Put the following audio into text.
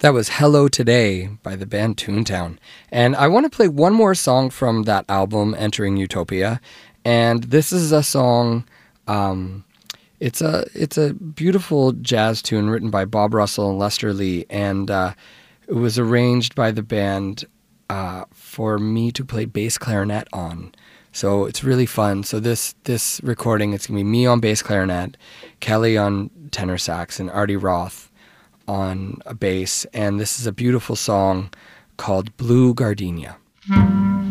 That was Hello Today by the band Toontown. And I want to play one more song from that album, Entering Utopia. And this is a song, it's a beautiful jazz tune written by Bob Russell and Lester Lee. And it was arranged by the band for me to play bass clarinet on. So it's really fun. So this recording, it's going to be me on bass clarinet, Kelly on tenor sax, and Artie Roth on a bass, and this is a beautiful song called Blue Gardenia.